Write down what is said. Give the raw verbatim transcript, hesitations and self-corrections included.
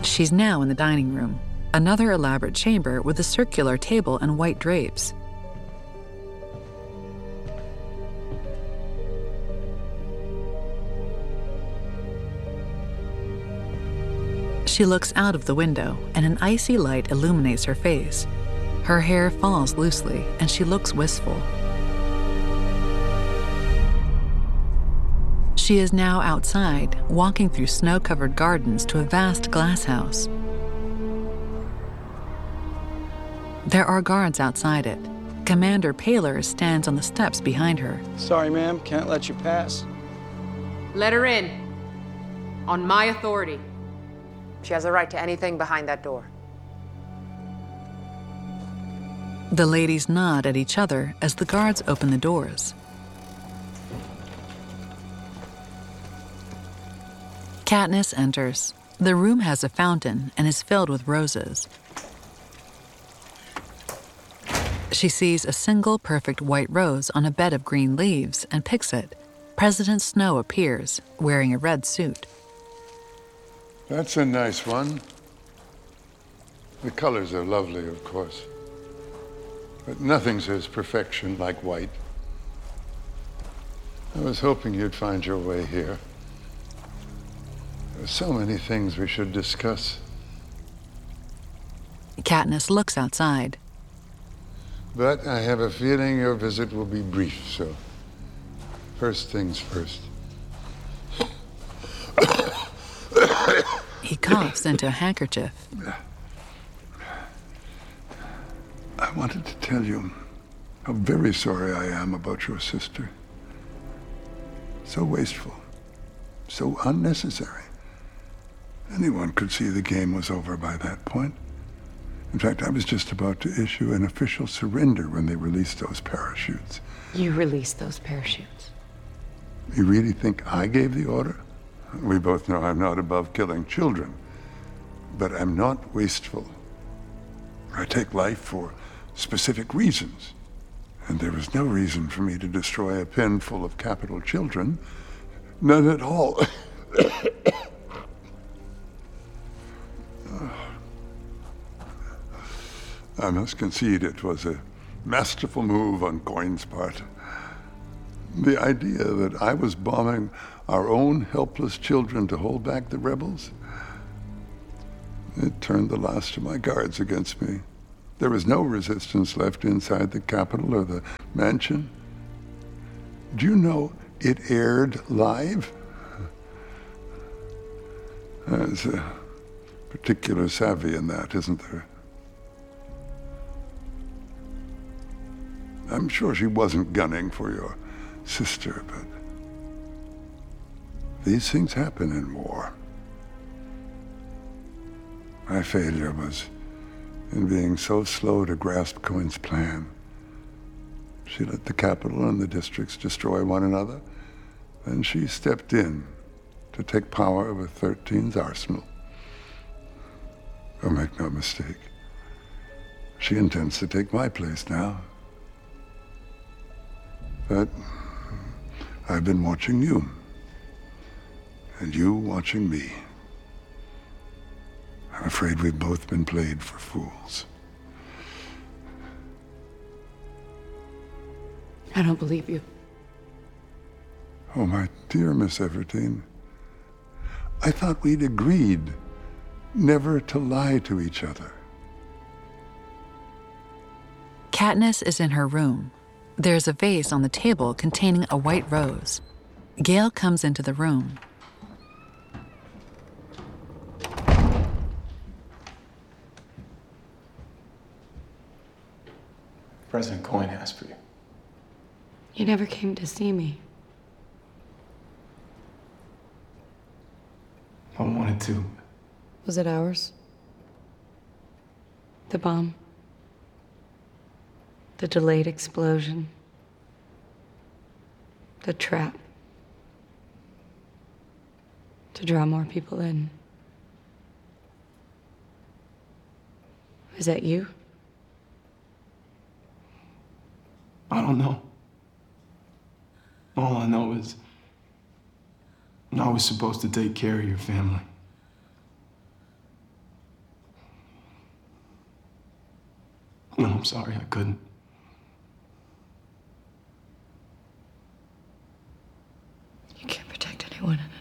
She's now in the dining room, another elaborate chamber with a circular table and white drapes. She looks out of the window, and an icy light illuminates her face. Her hair falls loosely, and she looks wistful. She is now outside, walking through snow-covered gardens to a vast glass house. There are guards outside it. Commander Paler stands on the steps behind her. Sorry, ma'am, can't let you pass. Let her in. On my authority. She has a right to anything behind that door. The ladies nod at each other as the guards open the doors. Katniss enters. The room has a fountain and is filled with roses. She sees a single perfect white rose on a bed of green leaves and picks it. President Snow appears, wearing a red suit. That's a nice one. The colors are lovely, of course. But nothing says perfection like white. I was hoping you'd find your way here. There are so many things we should discuss. Katniss looks outside. But I have a feeling your visit will be brief, so first things first. He coughs into a handkerchief. I wanted to tell you how very sorry I am about your sister. So wasteful, so unnecessary. Anyone could see the game was over by that point. In fact, I was just about to issue an official surrender when they released those parachutes. You released those parachutes. You really think I gave the order? We both know I'm not above killing children, but I'm not wasteful. I take life for specific reasons, and there was no reason for me to destroy a pen full of capital children. None at all. I must concede it was a masterful move on Coin's part. The idea that I was bombing our own helpless children to hold back the rebels, it turned the last of my guards against me. There was no resistance left inside the Capitol or the mansion. Do you know it aired live? There's a particular savvy in that, isn't there? I'm sure she wasn't gunning for your sister, but these things happen in war. My failure was in being so slow to grasp Cohen's plan. She let the capital and the districts destroy one another, then she stepped in to take power over thirteen's arsenal. Oh, make no mistake. She intends to take my place now. But I've been watching you, and you watching me. I'm afraid we've both been played for fools. I don't believe you. Oh, my dear Miss Everdeen, I thought we'd agreed never to lie to each other. Katniss is in her room. There's a vase on the table containing a white rose. Gale comes into the room. President Coin asked for you. You never came to see me. I wanted to. Was it ours? The bomb? The delayed explosion? The trap? To draw more people in? Is that you? I don't know. All I know is I was supposed to take care of your family. No, I'm sorry, I couldn't. You can't protect anyone